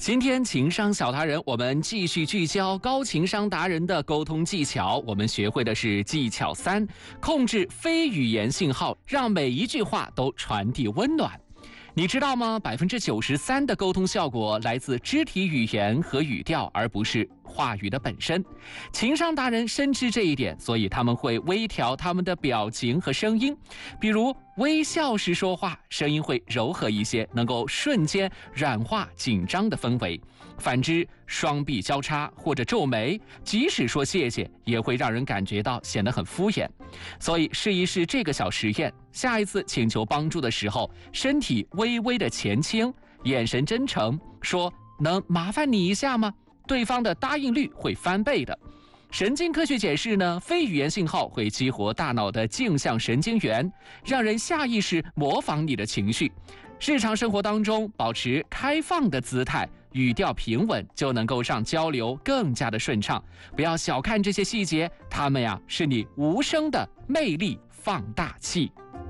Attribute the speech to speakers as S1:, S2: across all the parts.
S1: 今天情商小达人，我们继续聚焦高情商达人的沟通技巧。我们学会的是技巧3，控制非语言信号，让每一句话都传递温暖。你知道吗？93%的沟通效果来自肢体语言和语调，而不是话语的本身。情商达人深知这一点，所以他们会微调他们的表情和声音，比如微笑时说话，声音会柔和一些，能够瞬间软化紧张的氛围。反之，双臂交叉或者皱眉，即使说谢谢，也会让人感觉到显得很敷衍。所以试一试这个小实验，下一次请求帮助的时候，身体微微的前倾，眼神真诚，说能麻烦你一下吗？对方的答应率会翻倍的。神经科学解释呢，非语言信号会激活大脑的镜像神经元，让人下意识模仿你的情绪。日常生活当中，保持开放的姿态，语调平稳，就能够让交流更加的顺畅。不要小看这些细节，它们呀是你无声的魅力放大器。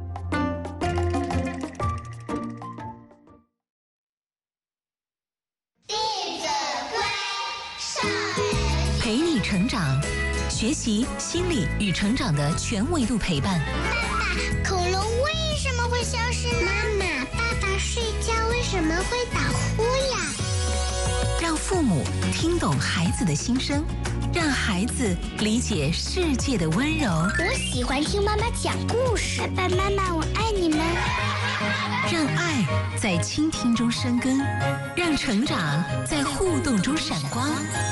S2: 陪你成长，学习心理与成长的全维度陪伴。
S3: 爸爸，恐龙为什么会消失呢？妈妈，爸爸睡觉为什么会打呼呀？
S2: 让父母听懂孩子的心声，让孩子理解世界的温柔。
S3: 我喜欢听妈妈讲故事。爸爸妈妈，我爱你们。
S2: 让爱在倾听中生根，让成长在互动中闪光。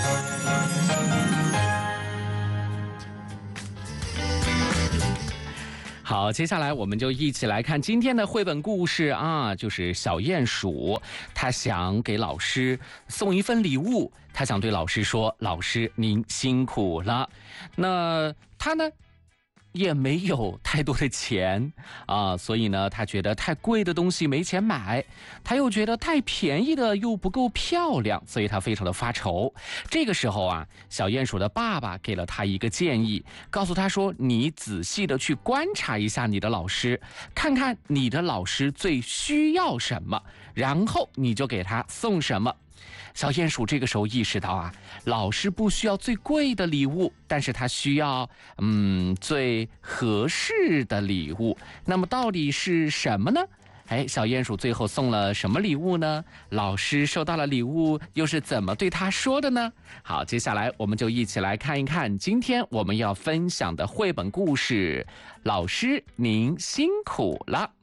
S1: 好，接下来我们就一起来看今天的绘本故事啊，就是小鼹鼠，他想给老师送一份礼物，他想对老师说：“老师，您辛苦了。”那他呢？也没有太多的钱啊，所以呢，他觉得太贵的东西没钱买，他又觉得太便宜的又不够漂亮，所以他非常的发愁。这个时候啊，小鼹鼠的爸爸给了他一个建议，告诉他说：“你仔细的去观察一下你的老师，看看你的老师最需要什么，然后你就给他送什么。”小鼹鼠这个时候意识到啊，老师不需要最贵的礼物，但是他需要最合适的礼物。那么到底是什么呢？小鼹鼠最后送了什么礼物呢？老师收到了礼物又是怎么对他说的呢？好，接下来我们就一起来看一看今天我们要分享的绘本故事。老师，您辛苦了。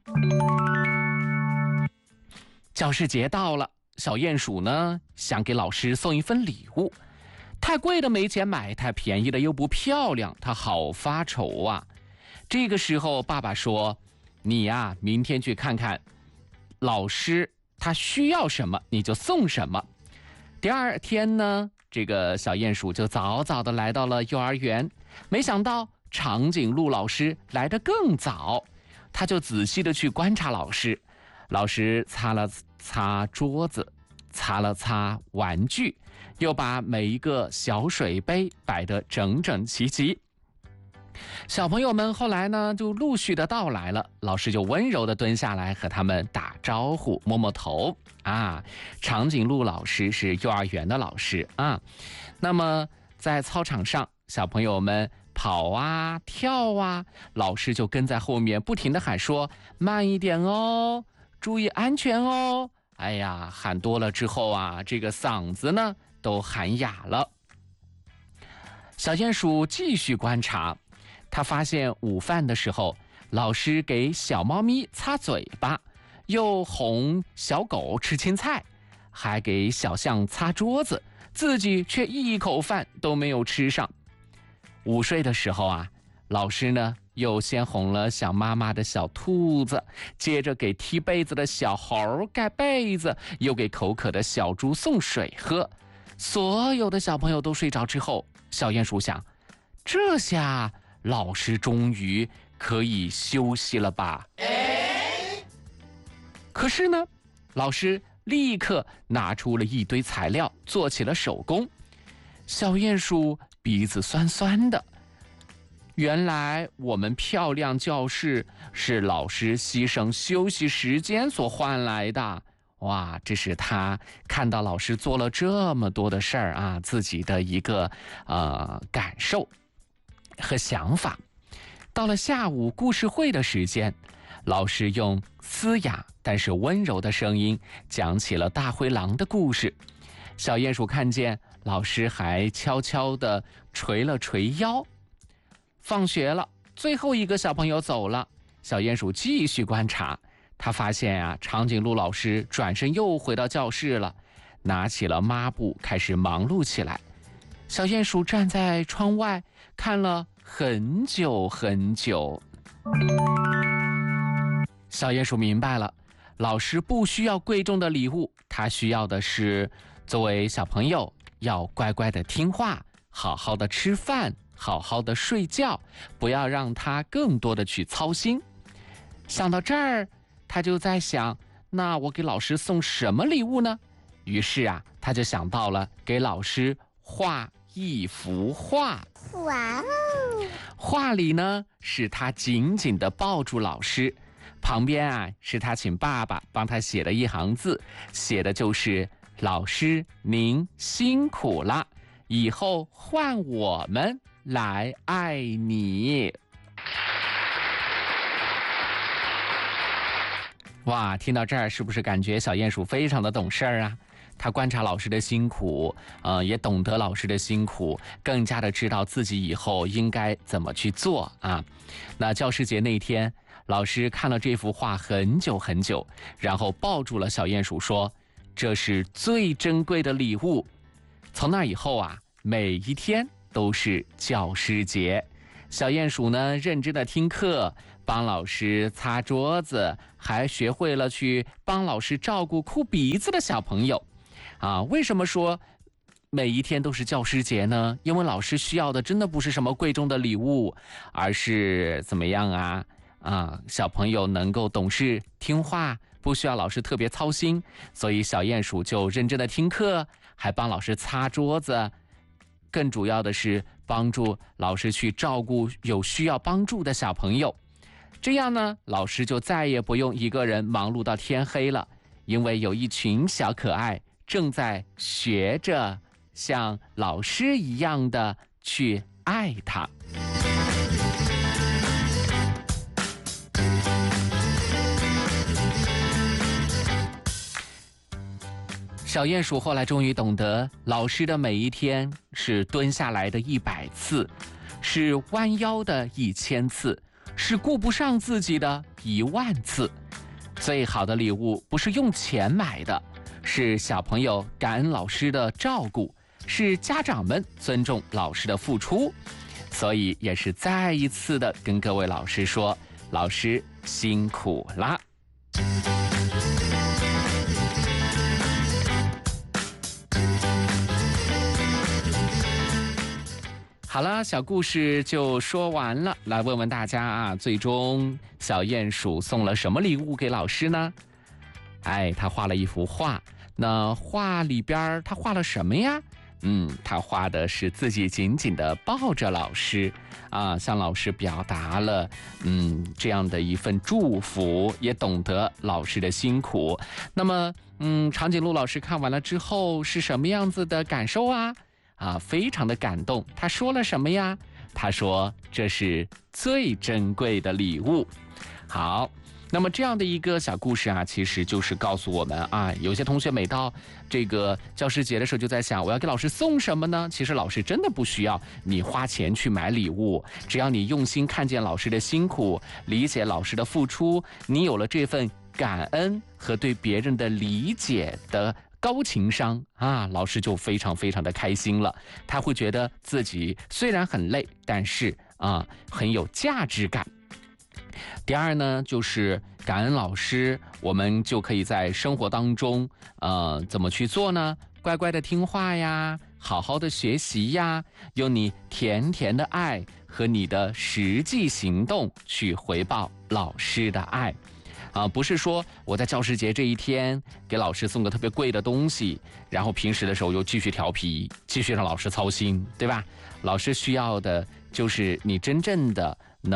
S1: 教师节到了，小鼹鼠呢想给老师送一份礼物，太贵的没钱买，太便宜的又不漂亮，他好发愁啊。这个时候爸爸说：“你呀，明天去看看老师他需要什么，你就送什么。”第二天呢，这个小鼹鼠就早早的来到了幼儿园，没想到长颈鹿老师来得更早，他就仔细的去观察老师。老师擦了擦桌子，擦了擦玩具，又把每一个小水杯摆得整整齐齐。小朋友们后来呢就陆续的到来了，老师就温柔的蹲下来和他们打招呼，摸摸头啊。长颈鹿老师是幼儿园的老师啊。那么在操场上，小朋友们跑啊跳啊，老师就跟在后面不停的喊说：“慢一点哦，注意安全哦。”哎呀，喊多了之后啊，这个嗓子呢都喊哑了。小鼹鼠继续观察，他发现午饭的时候，老师给小猫咪擦嘴巴，又哄小狗吃青菜，还给小象擦桌子，自己却一口饭都没有吃上。午睡的时候啊，老师呢又先哄了想妈妈的小兔子，接着给踢被子的小猴盖被子，又给口渴的小猪送水喝。所有的小朋友都睡着之后，小鼹鼠想，这下老师终于可以休息了吧。可是呢，老师立刻拿出了一堆材料，做起了手工。小鼹鼠鼻子酸酸的，原来我们漂亮教室是老师牺牲休息时间所换来的。 哇，这是他看到老师做了这么多的事儿啊，自己的一个感受和想法。到了下午故事会的时间，老师用嘶哑但是温柔的声音讲起了大灰狼的故事。小鼹鼠看见老师还悄悄地捶了捶腰。放学了，最后一个小朋友走了，小鼹鼠继续观察。他发现啊，长颈鹿老师转身又回到教室了，拿起了抹布开始忙碌起来。小鼹鼠站在窗外看了很久很久。小鼹鼠明白了，老师不需要贵重的礼物，他需要的是作为小朋友要乖乖的听话，好好的吃饭，好好的睡觉，不要让他更多的去操心。想到这儿，他就在想，那我给老师送什么礼物呢？于是啊，他就想到了给老师画一幅画。
S3: 哇哦！
S1: 画里呢是他紧紧地抱住老师，旁边啊是他请爸爸帮他写的一行字，写的就是老师您辛苦了，以后换我们来爱你。哇，听到这儿是不是感觉小鼹鼠非常的懂事儿啊？他观察老师的辛苦，也懂得老师的辛苦，更加的知道自己以后应该怎么去做啊。那教师节那天，老师看了这幅画很久很久，然后抱住了小鼹鼠说，这是最珍贵的礼物。从那以后啊，每一天都是教师节。小鼹鼠呢，认真的听课，帮老师擦桌子，还学会了去帮老师照顾哭鼻子的小朋友。为什么说每一天都是教师节呢？因为老师需要的真的不是什么贵重的礼物，而是怎么样啊？小朋友能够懂事听话，不需要老师特别操心，所以小鼹鼠就认真的听课，还帮老师擦桌子，更主要的是帮助老师去照顾有需要帮助的小朋友。这样呢，老师就再也不用一个人忙碌到天黑了，因为有一群小可爱正在学着像老师一样的去爱他。小鼹鼠后来终于懂得，老师的每一天是蹲下来的100次，是弯腰的1000次，是顾不上自己的10000次。最好的礼物不是用钱买的，是小朋友感恩老师的照顾，是家长们尊重老师的付出。所以也是再一次的跟各位老师说，老师辛苦啦。好了，小故事就说完了。来问问大家啊，最终小鼹鼠送了什么礼物给老师呢？他画了一幅画。那画里边他画了什么呀？他画的是自己紧紧地抱着老师向老师表达了这样的一份祝福，也懂得老师的辛苦。那么长颈鹿老师看完了之后是什么样子的感受啊？非常的感动。他说了什么呀？他说这是最珍贵的礼物。好，那么这样的一个小故事其实就是告诉我们有些同学每到这个教师节的时候就在想，我要给老师送什么呢？其实老师真的不需要你花钱去买礼物，只要你用心看见老师的辛苦，理解老师的付出，你有了这份感恩和对别人的理解的高情商老师就非常非常的开心了。他会觉得自己虽然很累，但是很有价值感。第二呢，就是感恩老师，我们就可以在生活当中怎么去做呢？乖乖的听话呀，好好的学习呀，用你甜甜的爱和你的实际行动去回报老师的爱。不是说我在教师节这一天给老师送个特别贵的东西，然后平时的时候又继续调皮，继续让老师操心，对吧？老师需要的就是你真正的能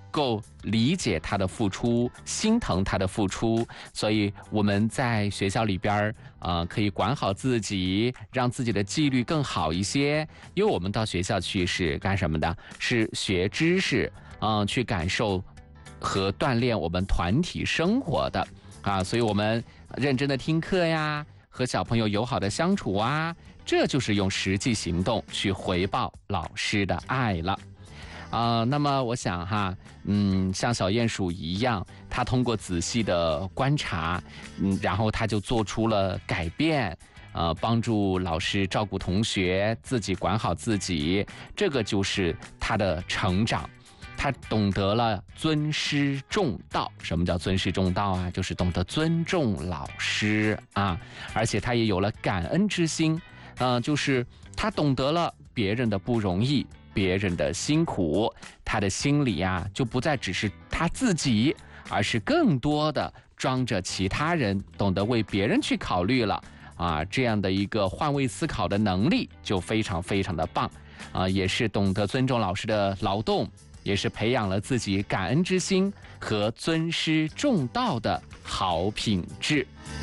S1: 够理解他的付出，心疼他的付出，所以我们在学校里边可以管好自己，让自己的纪律更好一些。因为我们到学校去是干什么的？是学知识，去感受和锻炼我们团体生活的啊。所以我们认真的听课呀，和小朋友友好的相处啊，这就是用实际行动去回报老师的爱了。那么我想哈，像小鼹鼠一样，他通过仔细的观察，然后他就做出了改变，帮助老师照顾同学，自己管好自己，这个就是他的成长。他懂得了尊师重道。什么叫尊师重道啊？就是懂得尊重老师啊，而且他也有了感恩之心，就是他懂得了别人的不容易，别人的辛苦，他的心里啊就不再只是他自己，而是更多的装着其他人，懂得为别人去考虑了啊，这样的一个换位思考的能力就非常非常的棒啊，也是懂得尊重老师的劳动，也是培养了自己感恩之心和尊师重道的好品质。